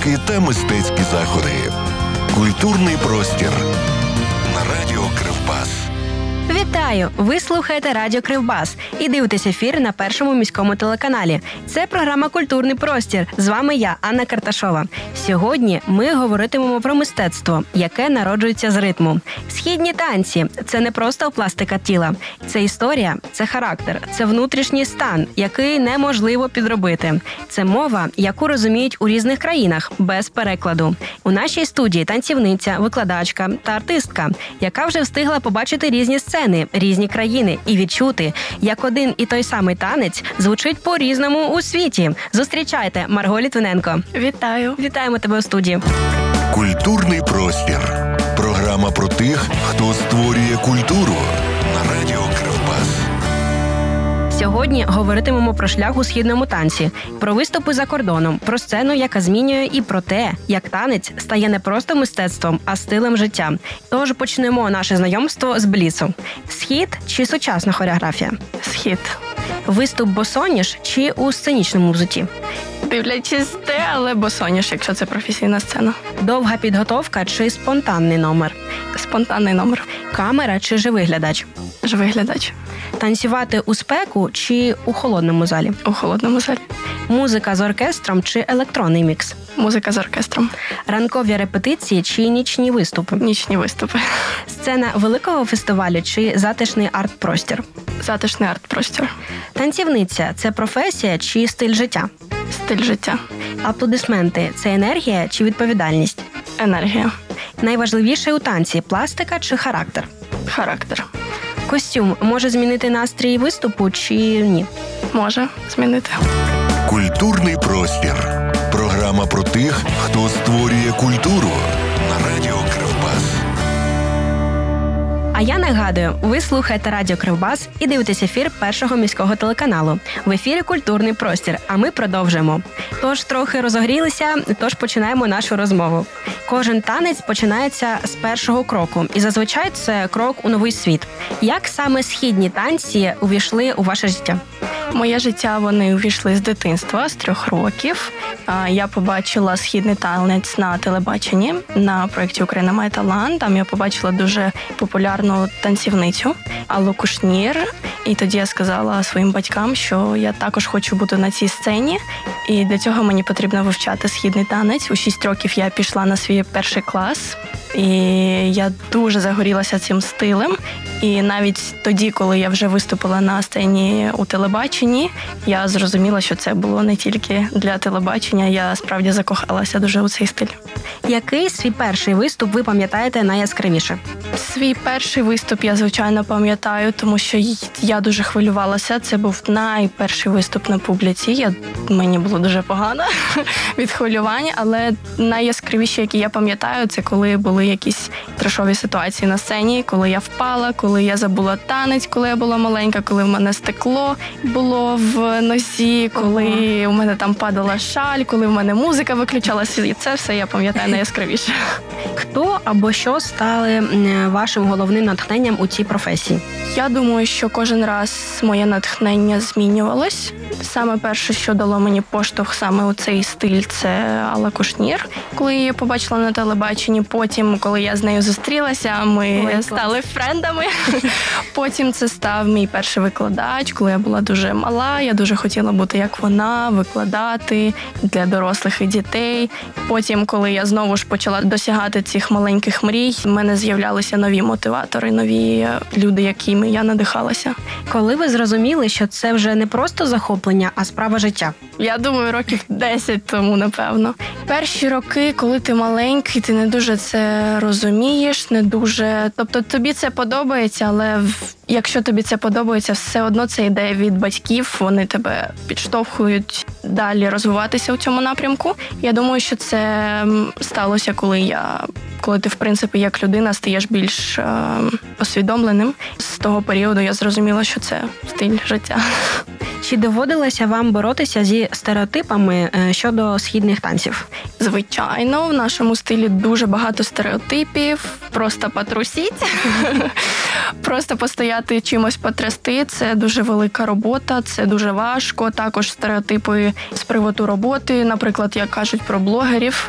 ярмарки та мистецькі заходи. Культурний простір на радіо Кривбас. Вітаю! Ви слухаєте Радіо Кривбас і дивитесь ефір на Першому міському телеканалі. Це програма «Культурний простір». З вами я, Анна Карташова. Сьогодні ми говоритимемо про мистецтво, яке народжується з ритму. Східні танці – це не просто пластика тіла. Це історія, це характер, це внутрішній стан, який неможливо підробити. Це мова, яку розуміють у різних країнах, без перекладу. У нашій студії танцівниця, викладачка та артистка, яка вже встигла побачити різні сцени, різні країни і відчути, як один і той самий танець звучить по-різному у світі. Зустрічайте, Марго Літвиненко. Вітаю. Вітаємо тебе у студії. Культурний простір. Програма про тих, хто створює культуру на радіо Кривбас. Сьогодні говоритимемо про шлях у східному танці, про виступи за кордоном, про сцену, яка змінює, і про те, як танець стає не просто мистецтвом, а стилем життя. Тож почнемо наше знайомство з бліцу. Схід чи сучасна хореографія? Схід. Виступ босоніж чи у сценічному взутті? Дивлячись те, але босоніж, якщо це професійна сцена. Довга підготовка чи спонтанний номер? Спонтанний номер. Камера чи живий глядач? Живий глядач. Танцювати у спеку чи у холодному залі? У холодному залі. Музика з оркестром чи електронний мікс? Музика з оркестром. Ранкові репетиції чи нічні виступи? Нічні виступи. Сцена великого фестивалю чи затишний арт-простір? Затишний арт-простір. Танцівниця – це професія чи стиль життя? Стиль життя. Аплодисменти – це енергія чи відповідальність? Енергія. Найважливіше у танці – пластика чи характер? Характер. Костюм може змінити настрій виступу чи ні? Може змінити. Культурний простір. Програма про тих, хто створює культуру на радіо Кривбас. А я нагадую, ви слухаєте Радіо Кривбас і дивитесь ефір Першого міського телеканалу. В ефірі «Культурний простір», а ми продовжуємо. Тож трохи розогрілися, тож починаємо нашу розмову. Кожен танець починається з першого кроку, і зазвичай це крок у новий світ. Як саме східні танці увійшли у ваше життя? Моє життя вони увійшли з дитинства, з 3 років. Я побачила східний танець на телебаченні на проєкті «Україна має талант». Там я побачила дуже популярну танцівницю Аллу Кушнір. І тоді я сказала своїм батькам, що я також хочу бути на цій сцені. І для цього мені потрібно вивчати східний танець. У 6 років я пішла на свій перший клас. І я дуже загорілася цим стилем. І навіть тоді, коли я вже виступила на сцені у телебаченні, я зрозуміла, що це було не тільки для телебачення, я справді закохалася дуже у цей стиль. Який свій перший виступ ви пам'ятаєте найяскравіше? Свій перший виступ я, звичайно, пам'ятаю, тому що я дуже хвилювалася. Це був найперший виступ на публіці. Мені було дуже погано від хвилювання, але найяскравіше, які я пам'ятаю, це коли були якісь трешові ситуації на сцені, коли я впала, коли я забула танець, коли я була маленька, коли в мене стекло було в носі, коли у мене там падала шаль, коли в мене музика виключалася. І це все я пам'ятаю найяскравіше. Хто або що стали вашим головним натхненням у цій професії? Я думаю, що кожен раз моє натхнення змінювалось. Саме перше, що дало мені поштовх саме у цей стиль, це Алла Кушнір. Коли я її побачила на телебаченні, потім, коли я з нею зустрілася, ми стали френдами. Потім це став мій перший викладач, коли я була дуже мала. Я дуже хотіла бути як вона, викладати для дорослих і дітей. Потім, коли я знову ж почала досягати цих маленьких мрій, в мене з'являлися нові мотиватори, нові люди, якими я надихалася. Коли ви зрозуміли, що це вже не просто захоплення, а справа життя? Я думаю, років 10 тому, напевно. Перші роки, коли ти маленький, ти не дуже це розумієш, не дуже... Тобто тобі це подобається, але якщо тобі це подобається, все одно це йде від батьків, вони тебе підштовхують далі розвиватися у цьому напрямку. Я думаю, що це сталося, коли ти, в принципі, як людина стаєш більш усвідомленим. З того періоду я зрозуміла, що це стиль життя. Чи доводилося вам боротися зі стереотипами щодо східних танців? Звичайно, в нашому стилі дуже багато стереотипів. Просто потрусіть, просто постояти чимось потрясти. Це дуже велика робота, це дуже важко. Також стереотипи з приводу роботи. Наприклад, як кажуть про блогерів,